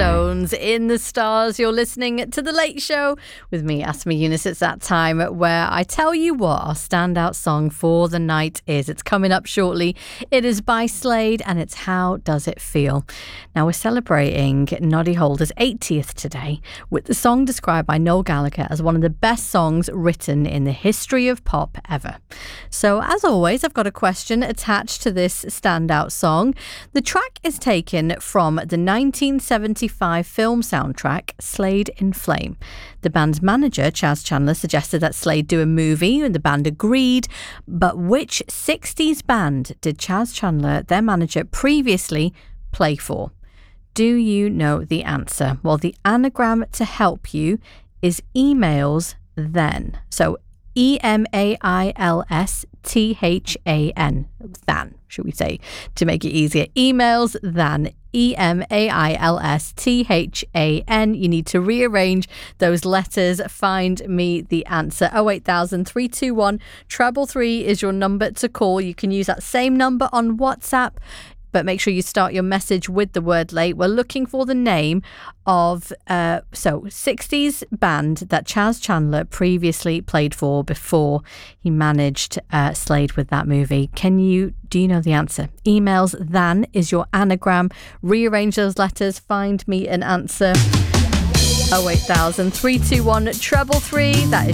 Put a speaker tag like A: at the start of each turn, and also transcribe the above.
A: Stones in the Stars. You're listening to The Late Show with me, Asma Yunus. It's that time where I tell you what our standout song for the night is. It's coming up shortly. It is by Slade and it's How Does It Feel? Now, we're celebrating Noddy Holder's 80th today with the song described by Noel Gallagher as one of the best songs written in the history of pop ever. So, as always, I've got a question attached to this standout song. The track is taken from the 1975 film soundtrack Slade in Flame. The band's manager, Chas Chandler, suggested that Slade do a movie and the band agreed. But which 60s band did Chas Chandler, their manager, previously play for? Do you know the answer? Well, the anagram to help you is emails then. So EMAILSTHAN, than, should we say, to make it easier. Emails than, EMAILSTHAN. You need to rearrange those letters. Find me the answer. 08000 321 333 is your number to call. You can use that same number on WhatsApp, but make sure you start your message with the word late. We're looking for the name of 60s band that Chas Chandler previously played for before he managed Slade with that movie. Do you know the answer? Emails than is your anagram. Rearrange those letters. Find me an answer. 08000 321 333. That is